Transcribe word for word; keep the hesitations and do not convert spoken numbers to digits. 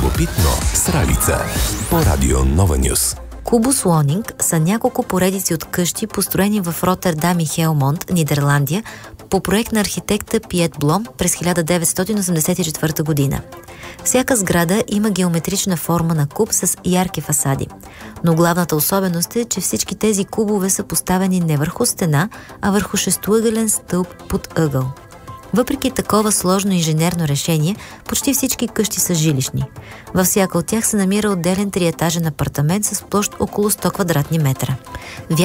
Любопитно с Ралица по Радио Нова Нюс. Кубус Лонинг са няколко поредици от къщи, построени в Ротердам и Хелмонд, Нидерландия, по проект на архитекта Пиет Блом през хиляда деветстотин осемдесет и четвърта година. Всяка сграда има геометрична форма на куб с ярки фасади. Но главната особеност е, че всички тези кубове са поставени не върху стена, а върху шестоъгълен стълб под ъгъл. Въпреки такова сложно инженерно решение, почти всички къщи са жилищни. Във всяка от тях се намира отделен триетажен апартамент с площ около сто квадратни метра.